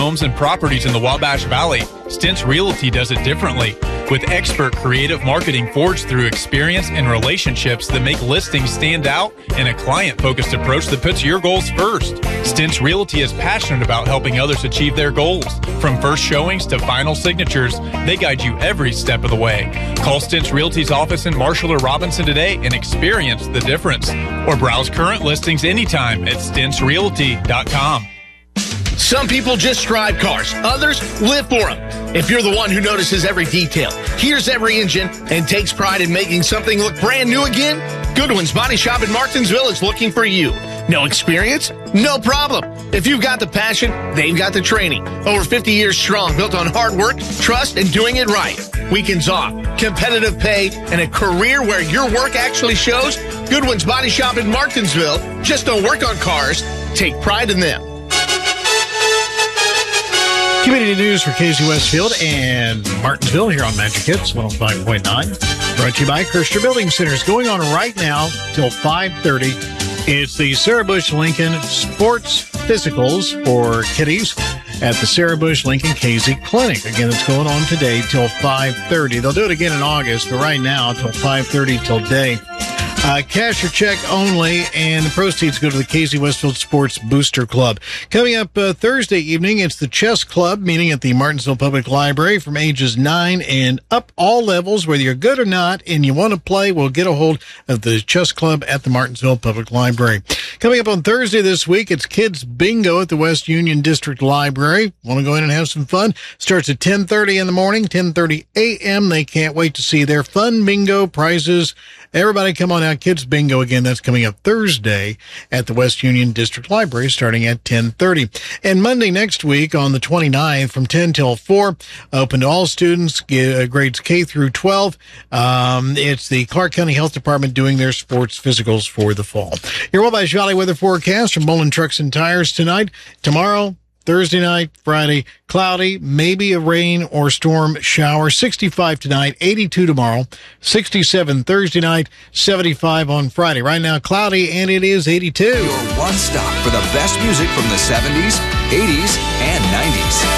homes and properties in the Wabash Valley, Stintz Realty does it differently. With expert creative marketing forged through experience and relationships that make listings stand out and a client-focused approach that puts your goals first. Stintz Realty is passionate about helping others achieve their goals. From first showings to final signatures, they guide you every step of the way. Call Stintz Realty's office in Marshall or Robinson today and experience the difference. Or browse current listings anytime at stintzrealty.com. Some people just drive cars. Others live for them. If you're the one who notices every detail, hears every engine, and takes pride in making something look brand new again, Goodwin's Body Shop in Martinsville is looking for you. No experience? No problem. If you've got the passion, they've got the training. Over 50 years strong, built on hard work, trust, and doing it right. Weekends off, competitive pay, and a career where your work actually shows. Goodwin's Body Shop in Martinsville just don't work on cars. Take pride in them. Community news for Casey Westfield and Martinsville here on Magic Hits 105.9. Brought to you by Kirster Building Centers. Going on right now till 5:30. It's the Sarah Bush Lincoln Sports Physicals for kiddies at the Sarah Bush Lincoln Casey Clinic. Again, it's going on today till 5:30. They'll do it again in August, but right now till 5:30 till day. Cash or check only, and the proceeds go to the Casey Westfield Sports Booster Club. Coming up Thursday evening, it's the Chess Club meeting at the Martinsville Public Library from ages 9 and up, all levels. Whether you're good or not and you want to play, we'll get a hold of the Chess Club at the Martinsville Public Library. Coming up on Thursday this week, it's Kids Bingo at the West Union District Library. Want to go in and have some fun? Starts at 10:30 in the morning, 10:30 a.m. They can't wait to see their fun bingo prizes. Everybody come on out. Kids Bingo, again, that's coming up Thursday at the West Union District Library starting at 10:30. And Monday next week on the 29th from 10 till 4, open to all students, grades K through 12. It's the Clark County Health Department doing their sports physicals for the fall. Your Wabash Valley weather forecast from Mullen Trucks and Tires tonight. Tomorrow, Thursday night, Friday, cloudy, maybe a rain or storm shower. 65 tonight, 82 tomorrow, 67 Thursday night, 75 on Friday. Right now, cloudy, and it is 82. Your one stop for the best music from the 70s, 80s, and 90s.